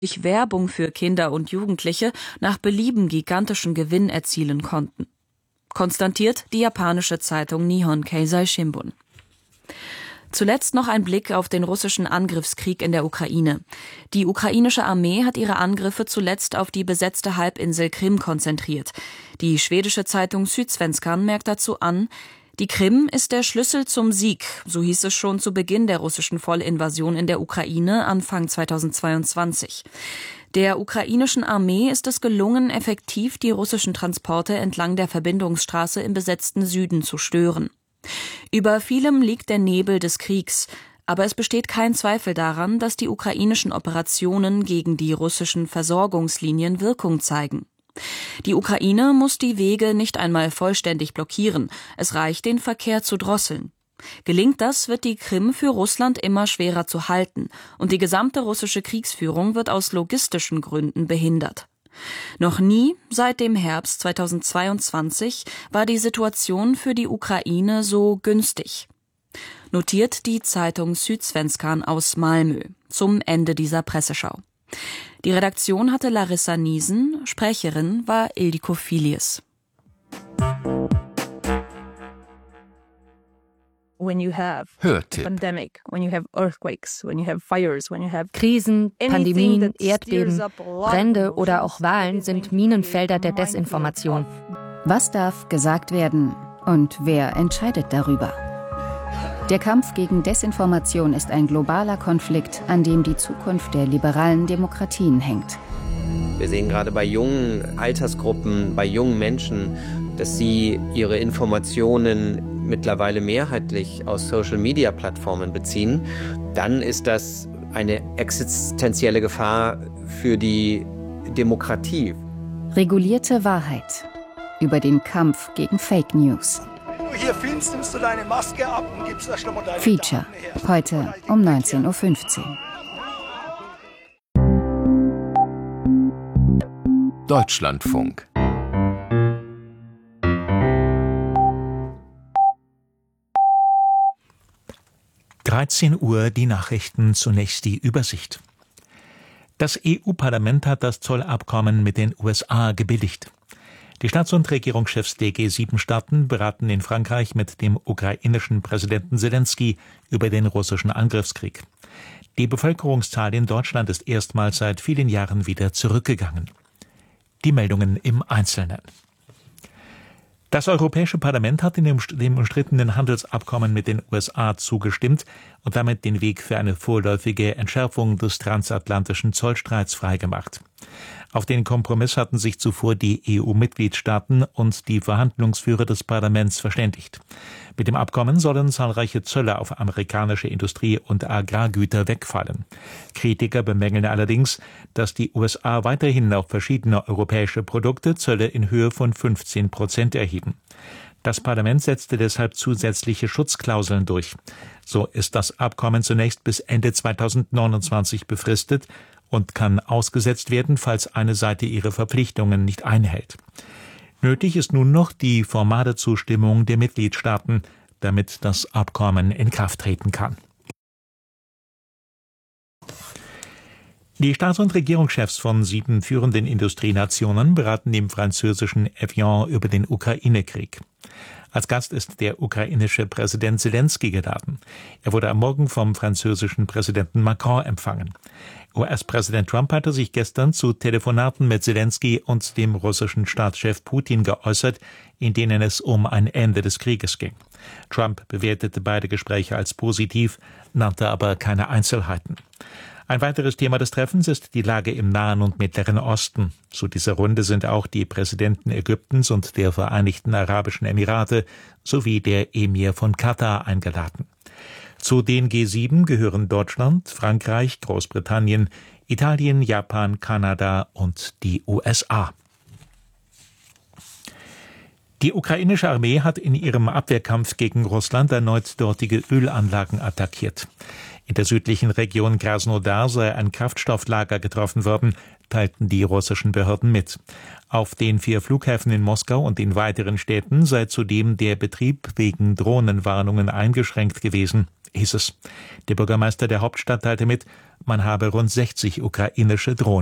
durch Werbung für Kinder und Jugendliche nach Belieben gigantischen Gewinn erzielen konnten. Konstatiert die japanische Zeitung Nihon Keizai Shimbun. Zuletzt noch ein Blick auf den russischen Angriffskrieg in der Ukraine. Die ukrainische Armee hat ihre Angriffe zuletzt auf die besetzte Halbinsel Krim konzentriert. Die schwedische Zeitung Sydsvenskan merkt dazu an, die Krim ist der Schlüssel zum Sieg, so hieß es schon zu Beginn der russischen Vollinvasion in der Ukraine Anfang 2022. Der ukrainischen Armee ist es gelungen, effektiv die russischen Transporte entlang der Verbindungsstraße im besetzten Süden zu stören. Über vielem liegt der Nebel des Kriegs, aber es besteht kein Zweifel daran, dass die ukrainischen Operationen gegen die russischen Versorgungslinien Wirkung zeigen. Die Ukraine muss die Wege nicht einmal vollständig blockieren, es reicht, den Verkehr zu drosseln. Gelingt das, wird die Krim für Russland immer schwerer zu halten und die gesamte russische Kriegsführung wird aus logistischen Gründen behindert. Noch nie seit dem Herbst 2022 war die Situation für die Ukraine so günstig. Notiert die Zeitung Sydsvenskan aus Malmö zum Ende dieser Presseschau. Die Redaktion hatte Larissa Niesen, Sprecherin war Ildiko Filius. Hörtipp. Krisen, Pandemien, Erdbeben, Brände oder auch Wahlen sind Minenfelder der Desinformation. Was darf gesagt werden und wer entscheidet darüber? Der Kampf gegen Desinformation ist ein globaler Konflikt, an dem die Zukunft der liberalen Demokratien hängt. Wir sehen gerade bei jungen Altersgruppen, bei jungen Menschen, dass sie ihre Informationen mittlerweile mehrheitlich aus Social-Media-Plattformen beziehen. Dann ist das eine existenzielle Gefahr für die Demokratie. Regulierte Wahrheit über den Kampf gegen Fake News. Hier filmst, nimmst du deine Maske ab und gibst da schon mal deine Feature, heute um 19.15 Uhr. Deutschlandfunk. Uhr die Nachrichten, zunächst die Übersicht. Das EU-Parlament hat das Zollabkommen mit den USA gebilligt. Die Staats- und Regierungschefs der G7-Staaten beraten in Frankreich mit dem ukrainischen Präsidenten Selenskyj über den russischen Angriffskrieg. Die Bevölkerungszahl in Deutschland ist erstmals seit vielen Jahren wieder zurückgegangen. Die Meldungen im Einzelnen. Das Europäische Parlament hat dem umstrittenen Handelsabkommen mit den USA zugestimmt und damit den Weg für eine vorläufige Entschärfung des transatlantischen Zollstreits freigemacht. Auf den Kompromiss hatten sich zuvor die EU-Mitgliedstaaten und die Verhandlungsführer des Parlaments verständigt. Mit dem Abkommen sollen zahlreiche Zölle auf amerikanische Industrie- und Agrargüter wegfallen. Kritiker bemängeln allerdings, dass die USA weiterhin auf verschiedene europäische Produkte Zölle in Höhe von 15% erheben. Das Parlament setzte deshalb zusätzliche Schutzklauseln durch. So ist das Abkommen zunächst bis Ende 2029 befristet und kann ausgesetzt werden, falls eine Seite ihre Verpflichtungen nicht einhält. Nötig ist nun noch die formale Zustimmung der Mitgliedstaaten, damit das Abkommen in Kraft treten kann. Die Staats- und Regierungschefs von 7 führenden Industrienationen beraten im französischen Evian über den Ukraine-Krieg. Als Gast ist der ukrainische Präsident Selenskyj geladen. Er wurde am Morgen vom französischen Präsidenten Macron empfangen. US-Präsident Trump hatte sich gestern zu Telefonaten mit Selenskyj und dem russischen Staatschef Putin geäußert, in denen es um ein Ende des Krieges ging. Trump bewertete beide Gespräche als positiv, nannte aber keine Einzelheiten. Ein weiteres Thema des Treffens ist die Lage im Nahen und Mittleren Osten. Zu dieser Runde sind auch die Präsidenten Ägyptens und der Vereinigten Arabischen Emirate sowie der Emir von Katar eingeladen. Zu den G7 gehören Deutschland, Frankreich, Großbritannien, Italien, Japan, Kanada und die USA. Die ukrainische Armee hat in ihrem Abwehrkampf gegen Russland erneut dortige Ölanlagen attackiert. In der südlichen Region Krasnodar sei ein Kraftstofflager getroffen worden, teilten die russischen Behörden mit. Auf den 4 Flughäfen in Moskau und in weiteren Städten sei zudem der Betrieb wegen Drohnenwarnungen eingeschränkt gewesen, hieß es. Der Bürgermeister der Hauptstadt teilte mit, man habe rund 60 ukrainische Drohnen